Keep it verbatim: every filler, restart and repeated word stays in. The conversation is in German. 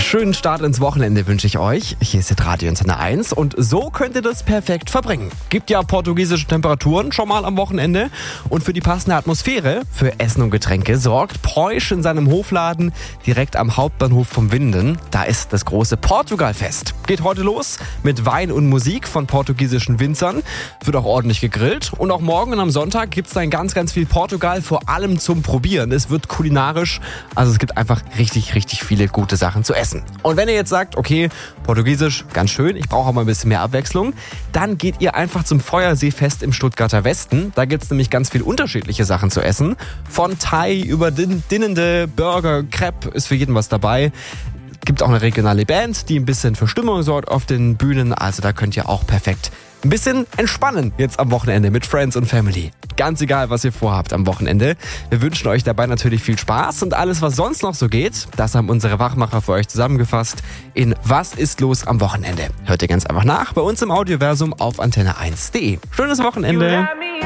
schönen Start ins Wochenende wünsche ich euch. Hier ist jetzt Radio Antenne eins und so könnt ihr das perfekt verbringen. Gibt ja portugiesische Temperaturen schon mal am Wochenende und für die passende Atmosphäre für Essen und Getränke sorgt Porsche in seinem Hofladen direkt am Hauptbahnhof vom Winden. Da ist das große Portugalfest. Geht heute los mit Wein und Musik von portugiesischen Winzern. Wird auch ordentlich gegrillt und auch morgen und am Sonntag gibt es dann ganz, ganz viel Portugal, vor allem zum Probieren. Es wird kulinarisch, also es gibt einfach richtig, richtig viele gute Sachen zu essen. Und wenn ihr jetzt sagt, okay, Portugiesisch, ganz schön, ich brauche auch mal ein bisschen mehr Abwechslung, dann geht ihr einfach zum Feuerseefest im Stuttgarter Westen. Da gibt es nämlich ganz viele unterschiedliche Sachen zu essen. Von Thai über din- Dinnende, Burger, Crepe, ist für jeden was dabei. Gibt auch eine regionale Band, die ein bisschen für Stimmung sorgt auf den Bühnen. Also da könnt ihr auch perfekt ein bisschen entspannen jetzt am Wochenende mit Friends und Family. Ganz egal, was ihr vorhabt am Wochenende. Wir wünschen euch dabei natürlich viel Spaß und alles, was sonst noch so geht, das haben unsere Wachmacher für euch zusammengefasst in Was ist los am Wochenende. Hört ihr ganz einfach nach bei uns im Audioversum auf antenne eins punkt de. Schönes Wochenende!